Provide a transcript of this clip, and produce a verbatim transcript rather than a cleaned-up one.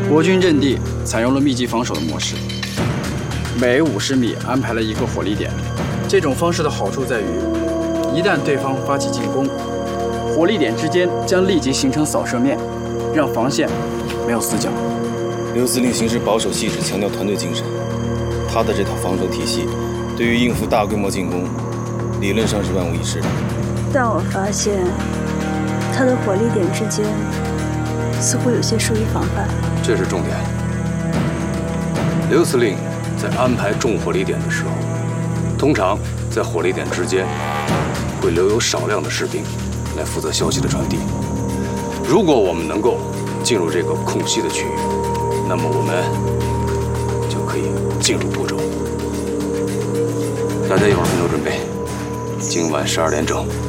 国军阵地采用了密集防守的模式，每五十米安排了一个火力点。这种方式的好处在于，一旦对方发起进攻，火力点之间将立即形成扫射面，让防线没有死角。 刘司令行事保守细致，强调团队精神。他的这套防守体系，对于应付大规模进攻，理论上是万无一失的。 但我发现，他的火力点之间似乎有些疏于防范。 这是重点。刘司令在安排重火力点的时候，通常在火力点之间会留有少量的士兵来负责消息的传递。如果我们能够进入这个空隙的区域，那么我们就可以进入亳州。大家一会儿分头准备，今晚十二点整。